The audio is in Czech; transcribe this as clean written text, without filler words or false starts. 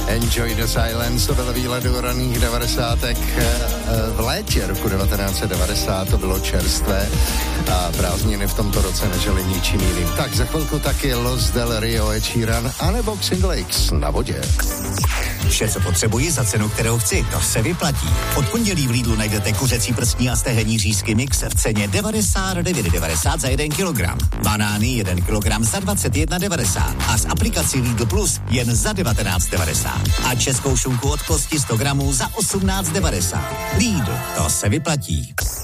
Enjoy the Silence, to byl výlet do raných 90. V létě roku 1990 to bylo čerstvé a prázdniny v tomto roce nežili ničím jiným. Tak za chvilku taky Los del Rio, Ed Sheeran anebo Xing Lakes na vodě. Vše, co potřebuji za cenu, kterou chci, to se vyplatí. Od pondělí v Lidlu najdete kuřecí prstní a stehenní řízky mix v ceně 99,90 za 1 kilogram. Banány 1 kilogram za 21,90 a z aplikací Lidl Plus jen za 19,90. A českou šunku od kosti 100 gramů za 18,90. Lidl, to se vyplatí.